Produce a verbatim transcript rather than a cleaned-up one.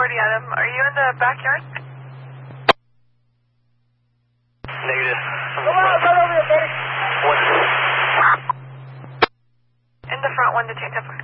forty, Adam. Are you in the backyard? Negative. Come on, run over here, buddy. One. In the front, one to two, ten four.